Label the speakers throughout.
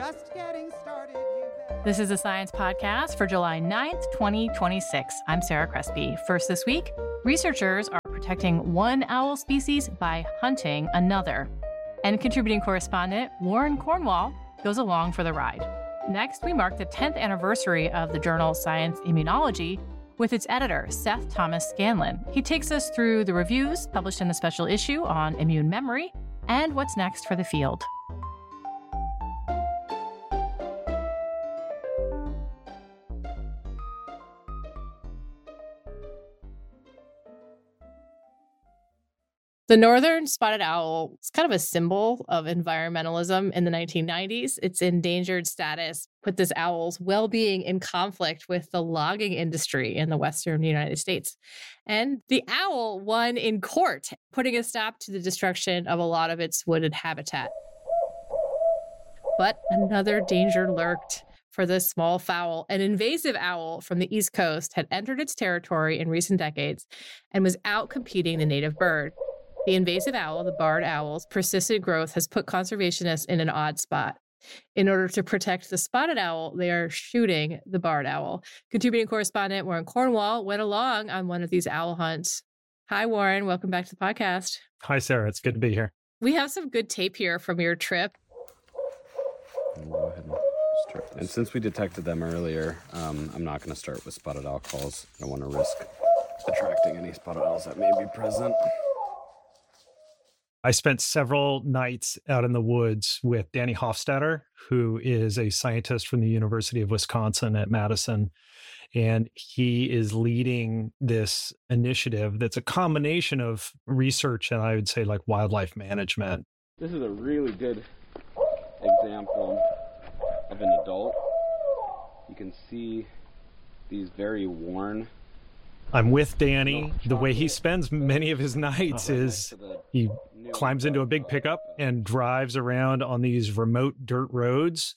Speaker 1: just getting started. You bet.
Speaker 2: This is a science podcast for July 9th, 2026. I'm Sarah Crespi. First this week, researchers are protecting one owl species by hunting another. And contributing correspondent Warren Cornwall goes along for the ride. Next, we mark the 10th anniversary of the journal Science Immunology with its editor, Seth Thomas Scanlon. He takes us through the reviews published in the special issue on immune memory and what's next for the field. The northern spotted owl is kind of a symbol of environmentalism in the 1990s. Its endangered status put this owl's well-being in conflict with the logging industry in the western United States. And the owl won in court, putting a stop to the destruction of a lot of its wooded habitat. But another danger lurked for this small fowl. An invasive owl from the East Coast had entered its territory in recent decades and was outcompeting the native bird. The invasive owl, the barred owl's persistent growth has put conservationists in an odd spot. In order to protect the spotted owl, they are shooting the barred owl. Contributing correspondent Warren Cornwall went along on one of these owl hunts. Hi, Warren. Welcome back to the podcast.
Speaker 3: Hi, Sarah. It's good to be here.
Speaker 2: We have some good tape here from your trip.
Speaker 4: We'll go ahead and start this. And since we detected them earlier, I'm not going to start with spotted owl calls. I don't want to risk attracting any spotted owls that may be present.
Speaker 3: I spent several nights out in the woods with Danny Hofstadter, who is a scientist from the University of Wisconsin at Madison. And he is leading this initiative that's a combination of research and I would say like wildlife management.
Speaker 4: This is a really good example of an adult. You can see these very worn.
Speaker 3: I'm with Danny. The way he spends many of his nights is he climbs into a big pickup and drives around on these remote dirt roads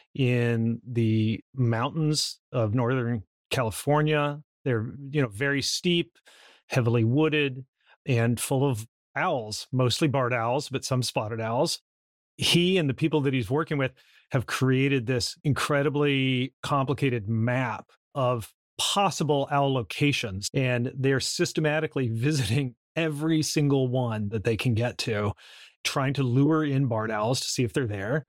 Speaker 3: in the mountains of Northern California. They're, very steep, heavily wooded, and full of owls, mostly barred owls, but some spotted owls. He and the people that he's working with have created this incredibly complicated map of possible owl locations, and they're systematically visiting every single one that they can get to, trying to lure in barred owls to see if they're there.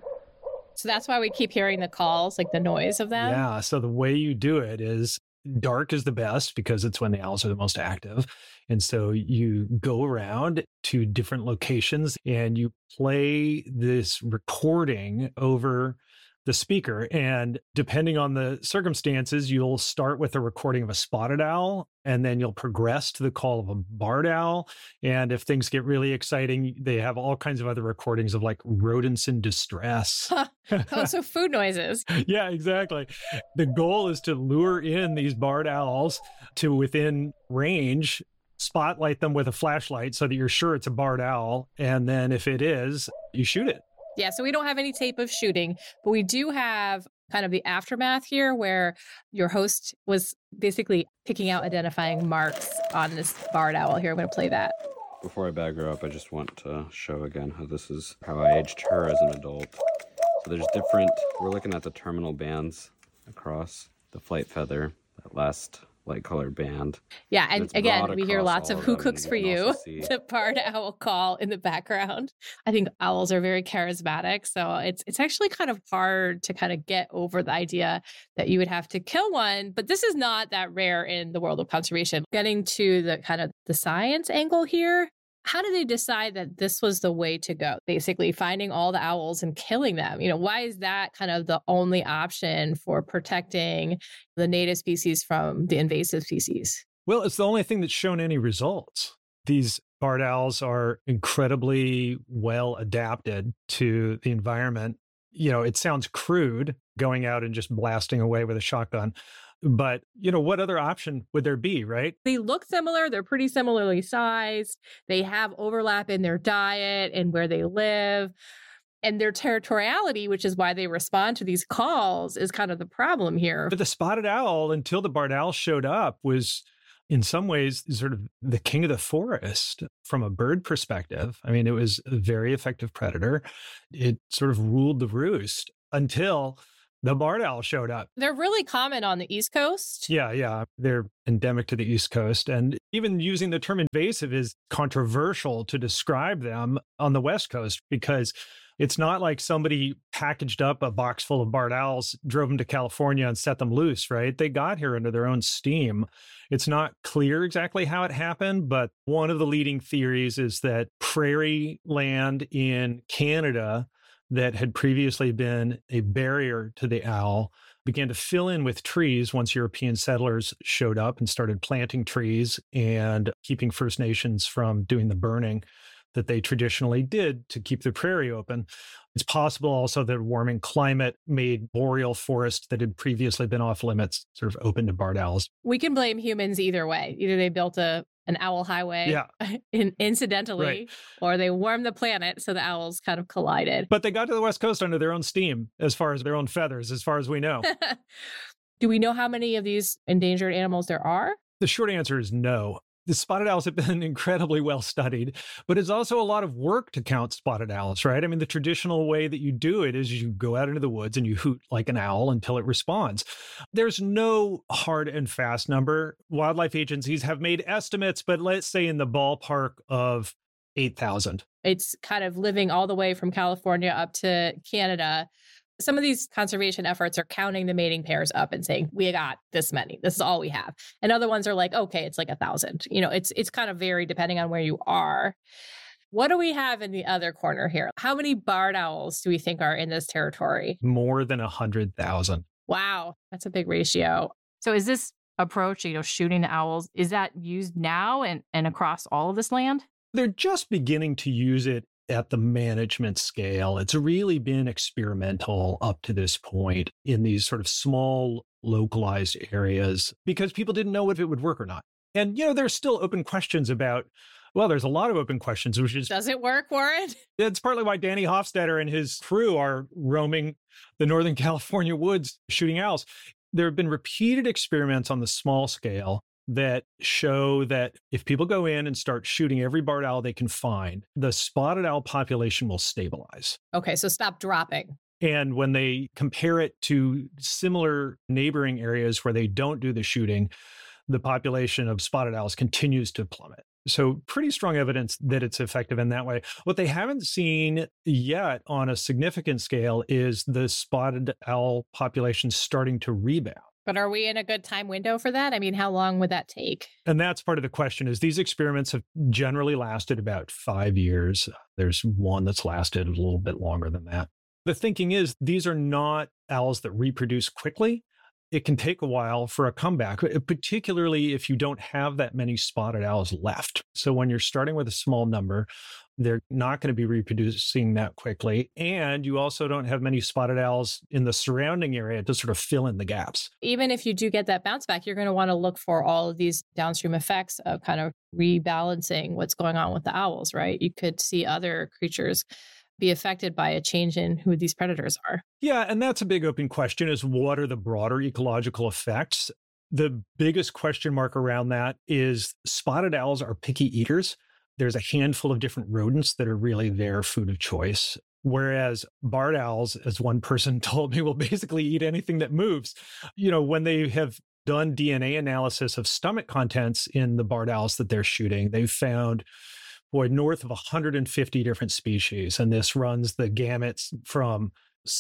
Speaker 2: So that's why we keep hearing the calls, like the noise of them.
Speaker 3: Yeah. So the way you do it is dark is the best because it's when the owls are the most active. And so you go around to different locations and you play this recording over the speaker. And depending on the circumstances, you'll start with a recording of a spotted owl, and then you'll progress to the call of a barred owl. And if things get really exciting, they have all kinds of other recordings of like rodents in distress.
Speaker 2: Oh, so food noises.
Speaker 3: Yeah, exactly. The goal is to lure in these barred owls to within range, spotlight them with a flashlight so that you're sure it's a barred owl. And then if it is, you shoot it.
Speaker 2: Yeah, so we don't have any tape of shooting, but we do have kind of the aftermath here where your host was basically picking out identifying marks on this barred owl. Here, I'm going to play that.
Speaker 4: Before I bag her up, I just want to show again how I aged her as an adult. So there's we're looking at the terminal bands across the flight feather, that last light colored band.
Speaker 2: Yeah, and again, we hear lots of who
Speaker 4: them,
Speaker 2: cooks for you, the barred owl call in the background. I think owls are very charismatic, so it's actually kind of hard to kind of get over the idea that you would have to kill one, but this is not that rare in the world of conservation. Getting to the kind of the science angle here, how did they decide that this was the way to go? Basically finding all the owls and killing them. Why is that kind of the only option for protecting the native species from the invasive species?
Speaker 3: Well, it's the only thing that's shown any results. These barred owls are incredibly well adapted to the environment. It sounds crude going out and just blasting away with a shotgun. But, what other option would there be, right?
Speaker 2: They look similar. They're pretty similarly sized. They have overlap in their diet and where they live. And their territoriality, which is why they respond to these calls, is kind of the problem here.
Speaker 3: But the spotted owl, until the barred owl showed up, was in some ways sort of the king of the forest from a bird perspective. I mean, it was a very effective predator. It sort of ruled the roost. until the barred owl showed up.
Speaker 2: They're really common on the East Coast.
Speaker 3: Yeah. They're endemic to the East Coast. And even using the term invasive is controversial to describe them on the West Coast, because it's not like somebody packaged up a box full of barred owls, drove them to California and set them loose, right? They got here under their own steam. It's not clear exactly how it happened, but one of the leading theories is that prairie land in Canada that had previously been a barrier to the owl began to fill in with trees once European settlers showed up and started planting trees and keeping First Nations from doing the burning that they traditionally did to keep the prairie open. It's possible also that warming climate made boreal forests that had previously been off limits sort of open to barred owls.
Speaker 2: We can blame humans either way. Either they built an owl highway incidentally,
Speaker 3: right,
Speaker 2: or they warmed the planet so the owls kind of collided.
Speaker 3: But they got to the West Coast under their own steam, as far as their own feathers, as far as we know.
Speaker 2: Do we know how many of these endangered animals there are?
Speaker 3: The short answer is no. The spotted owls have been incredibly well studied, but it's also a lot of work to count spotted owls, right? I mean, the traditional way that you do it is you go out into the woods and you hoot like an owl until it responds. There's no hard and fast number. Wildlife agencies have made estimates, but let's say in the ballpark of 8,000.
Speaker 2: It's kind of living all the way from California up to Canada. Some of these conservation efforts are counting the mating pairs up and saying, we got this many. This is all we have. And other ones are like, okay, it's like 1,000. You know, it's kind of varied depending on where you are. What do we have in the other corner here? How many barred owls do we think are in this territory?
Speaker 3: More than 100,000.
Speaker 2: Wow, that's a big ratio. So is this approach, shooting the owls, is that used now and across all of this land?
Speaker 3: They're just beginning to use it at the management scale. It's really been experimental up to this point in these sort of small, localized areas because people didn't know if it would work or not. And, there's still open questions about, there's a lot of open questions, which is...
Speaker 2: Does it work, Warren?
Speaker 3: It's partly why Danny Hofstadter and his crew are roaming the Northern California woods shooting owls. There have been repeated experiments on the small scale that show that if people go in and start shooting every barred owl they can find, the spotted owl population will stabilize.
Speaker 2: Okay, so stop dropping.
Speaker 3: And when they compare it to similar neighboring areas where they don't do the shooting, the population of spotted owls continues to plummet. So pretty strong evidence that it's effective in that way. What they haven't seen yet on a significant scale is the spotted owl population starting to rebound.
Speaker 2: But are we in a good time window for that? I mean, how long would that take?
Speaker 3: And that's part of the question is these experiments have generally lasted about 5 years. There's one that's lasted a little bit longer than that. The thinking is these are not owls that reproduce quickly. It can take a while for a comeback, particularly if you don't have that many spotted owls left. So when you're starting with a small number, they're not going to be reproducing that quickly. And you also don't have many spotted owls in the surrounding area to sort of fill in the gaps.
Speaker 2: Even if you do get that bounce back, you're going to want to look for all of these downstream effects of kind of rebalancing what's going on with the owls, right? You could see other creatures be affected by a change in who these predators are.
Speaker 3: Yeah, and that's a big open question is what are the broader ecological effects? The biggest question mark around that is spotted owls are picky eaters. There's a handful of different rodents that are really their food of choice. Whereas barred owls, as one person told me, will basically eat anything that moves. When they have done DNA analysis of stomach contents in the barred owls that they're shooting, they've found north of 150 different species. And this runs the gamut from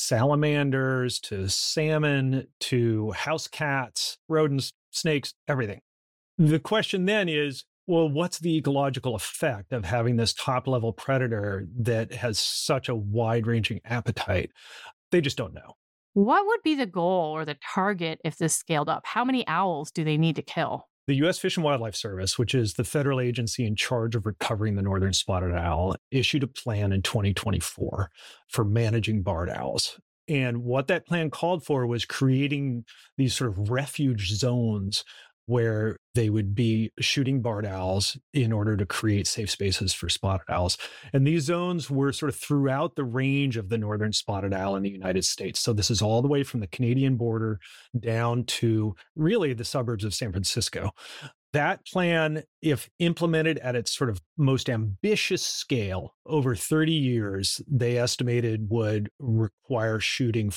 Speaker 3: salamanders to salmon to house cats, rodents, snakes, everything. The question then is, what's the ecological effect of having this top-level predator that has such a wide-ranging appetite? They just don't know.
Speaker 5: What would be the goal or the target if this scaled up? How many owls do they need to kill?
Speaker 3: The U.S. Fish and Wildlife Service, which is the federal agency in charge of recovering the northern spotted owl, issued a plan in 2024 for managing barred owls. And what that plan called for was creating these sort of refuge zones where they would be shooting barred owls in order to create safe spaces for spotted owls. And these zones were sort of throughout the range of the northern spotted owl in the United States. So this is all the way from the Canadian border down to really the suburbs of San Francisco. That plan, if implemented at its sort of most ambitious scale over 30 years, they estimated would require shooting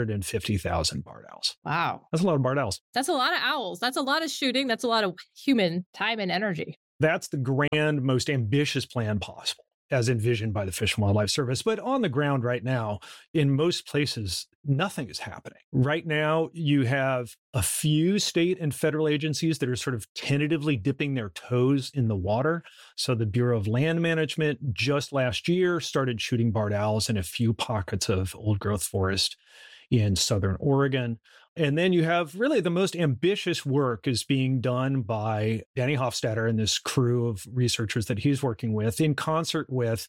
Speaker 3: 450,000 barred owls.
Speaker 2: Wow.
Speaker 3: That's a lot of barred owls.
Speaker 2: That's a lot of owls. That's a lot of shooting. That's a lot of human time and energy.
Speaker 3: That's the grand, most ambitious plan possible, as envisioned by the Fish and Wildlife Service. But on the ground right now, in most places, nothing is happening. Right now, you have a few state and federal agencies that are sort of tentatively dipping their toes in the water. So the Bureau of Land Management just last year started shooting barred owls in a few pockets of old growth forest in southern Oregon. And then you have really the most ambitious work is being done by Danny Hofstadter and this crew of researchers that he's working with in concert with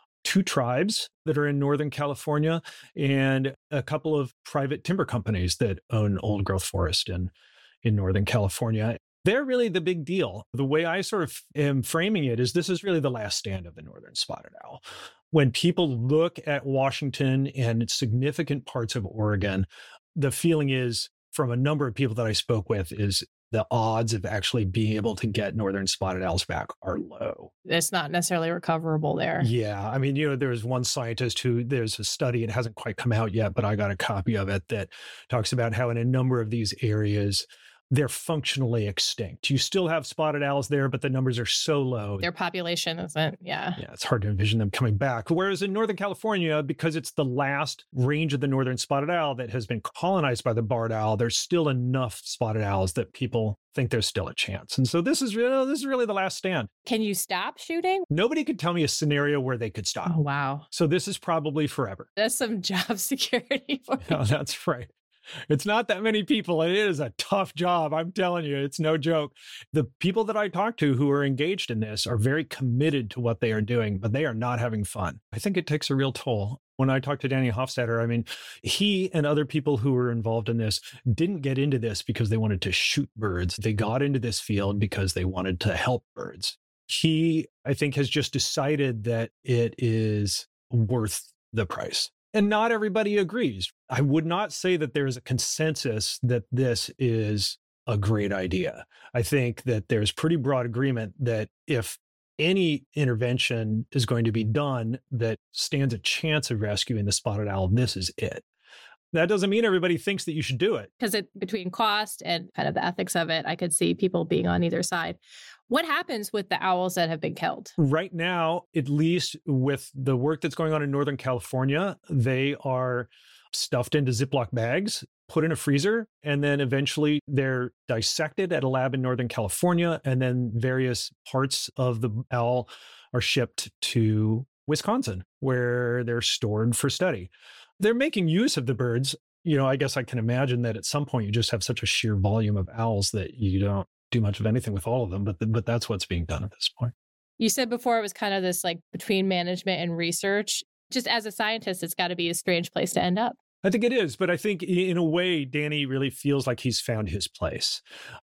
Speaker 3: 2 tribes that are in Northern California and a couple of private timber companies that own old growth forest in Northern California. They're really the big deal. The way I sort of am framing it is this is really the last stand of the northern spotted owl. When people look at Washington and significant parts of Oregon, the feeling is from a number of people that I spoke with is the odds of actually being able to get northern spotted owls back are low.
Speaker 2: It's not necessarily recoverable there.
Speaker 3: Yeah. I mean, there's one scientist who there's a study, it hasn't quite come out yet, but I got a copy of it that talks about how in a number of these areas, they're functionally extinct. You still have spotted owls there, but the numbers are so low.
Speaker 2: Their population isn't,
Speaker 3: Yeah, it's hard to envision them coming back. Whereas in Northern California, because it's the last range of the northern spotted owl that has been colonized by the barred owl, there's still enough spotted owls that people think there's still a chance. And so this is really the last stand.
Speaker 2: Can you stop shooting?
Speaker 3: Nobody could tell me a scenario where they could stop.
Speaker 2: Oh, wow.
Speaker 3: So this is probably forever.
Speaker 2: That's some job security for you.
Speaker 3: No, that's right. It's not that many people. It is a tough job. I'm telling you, it's no joke. The people that I talk to who are engaged in this are very committed to what they are doing, but they are not having fun. I think it takes a real toll. When I talked to Danny Hofstadter, I mean, he and other people who were involved in this didn't get into this because they wanted to shoot birds. They got into this field because they wanted to help birds. He, I think, has just decided that it is worth the price. And not everybody agrees. I would not say that there is a consensus that this is a great idea. I think that there's pretty broad agreement that if any intervention is going to be done that stands a chance of rescuing the spotted owl, this is it. That doesn't mean everybody thinks that you should do it.
Speaker 2: Because between cost and kind of the ethics of it, I could see people being on either side. What happens with the owls that have been killed?
Speaker 3: Right now, at least with the work that's going on in Northern California, they are stuffed into Ziploc bags, put in a freezer, and then eventually they're dissected at a lab in Northern California, and then various parts of the owl are shipped to Wisconsin, where they're stored for study. They're making use of the birds. I guess I can imagine that at some point you just have such a sheer volume of owls that you don't do much of anything with all of them, but that's what's being done at this point.
Speaker 2: You said before it was kind of this like between management and research. Just as a scientist, it's got to be a strange place to end up.
Speaker 3: I think it is, but I think in a way, Danny really feels like he's found his place.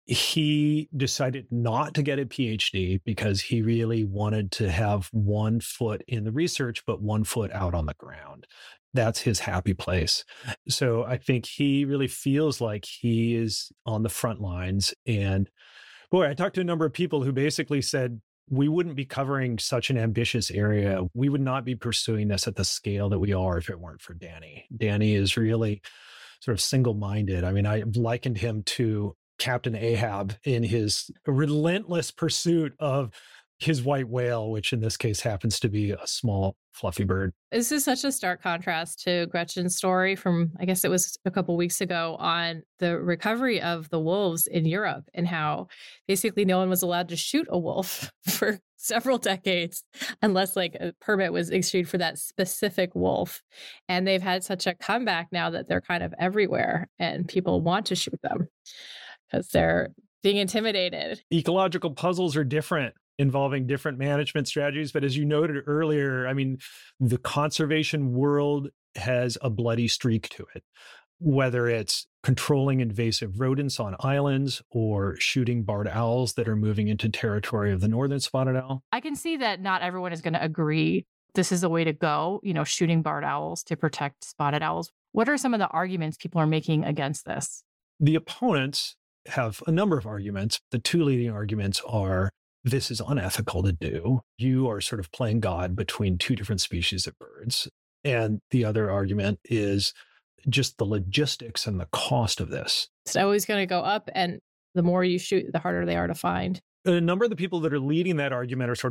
Speaker 3: He decided not to get a PhD because he really wanted to have one foot in the research, but one foot out on the ground. That's his happy place. So I think he really feels like he is on the front lines. And boy, I talked to a number of people who basically said, we wouldn't be covering such an ambitious area. We would not be pursuing this at the scale that we are if it weren't for Danny. Danny is really sort of single-minded. I mean, I likened him to Captain Ahab in his relentless pursuit of his white whale, which in this case happens to be a small, fluffy bird.
Speaker 2: This is such a stark contrast to Gretchen's story from, I guess it was a couple weeks ago, on the recovery of the wolves in Europe and how basically no one was allowed to shoot a wolf for several decades unless like a permit was issued for that specific wolf. And they've had such a comeback now that they're kind of everywhere and people want to shoot them because they're being intimidated.
Speaker 3: Ecological puzzles are different, involving different management strategies. But as you noted earlier, I mean, the conservation world has a bloody streak to it, whether it's controlling invasive rodents on islands or shooting barred owls that are moving into territory of the northern spotted owl.
Speaker 5: I can see that not everyone is going to agree this is the way to go, shooting barred owls to protect spotted owls. What are some of the arguments people are making against this?
Speaker 3: The opponents have a number of arguments. The two leading arguments are this is unethical to do. You are sort of playing God between two different species of birds. And the other argument is just the logistics and the cost of this.
Speaker 2: It's always going to go up, and the more you shoot, the harder they are to find.
Speaker 3: A number of the people that are leading that argument are sort of